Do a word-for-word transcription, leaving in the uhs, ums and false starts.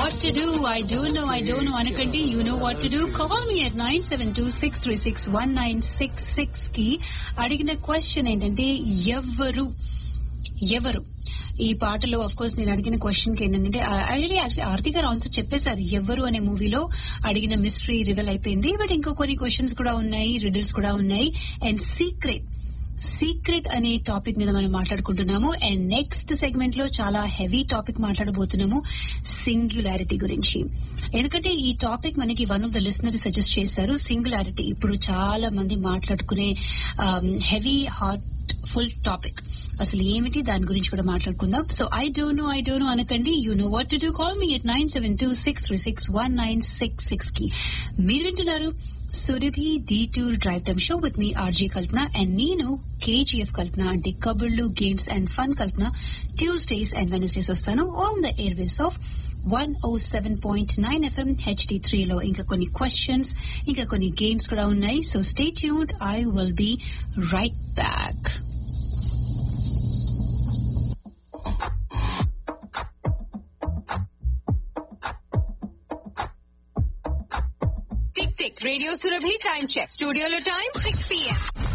what to do. I don't know, I don't know అనకండి. You know what to do. Call me at nine seven two six three six one nine six six కి అడిగిన question ఏంటంటే ఎవరు ఎవరు ఈ పాటలో of course నేను అడిగిన క్వశ్చన్ కి ఏంటంటే ఆల్రెడీ ఆర్తి గారు ఆన్సర్ చెప్పేశారు. ఎవరు అనే మూవీలో అడిగిన మిస్టరీ రివెల్ అయిపోయింది. బట్ ఇంకో కొన్ని క్వశ్చన్స్ కూడా ఉన్నాయి, రిడల్స్ కూడా ఉన్నాయి. అండ్ సీక్రెట్ సీక్రెట్ అనే టాపిక్ మీద మనం మాట్లాడుకుంటున్నాము. అండ్ నెక్స్ట్ సెగ్మెంట్ లో చాలా హెవీ టాపిక్ మాట్లాడబోతున్నాము, సింగ్యులారిటీ గురించి. ఎందుకంటే ఈ టాపిక్ మనకి one of the listener suggest చేశారు. సింగులారిటీ ఇప్పుడు చాలా మంది మాట్లాడుకునే హెవీ హార్ట్ ఫుల్ టాపిక్. అసలు ఏమిటి దాని గురించి కూడా మాట్లాడుకుందాం. So I don't know I don't know అనకండి. You know what to do. Call me at nine seven two six three six one nine six six కి. మీరు వింటున్నారు Surabhi detour drive time show with me RJ Kalpana. And నేను KGF కల్పన అంటే కబుర్లు, games and fun Kalpana Tuesdays and Wednesdays వస్తాను on the Airways of one oh seven point nine FM HD three లో. ఇంకా కొన్ని క్వశ్చన్స్, ఇంకా కొన్ని గేమ్స్ కూడా ఉన్నాయి. So stay tuned. I will be right back. Radio Surabhi time check. Studio lo time six p.m.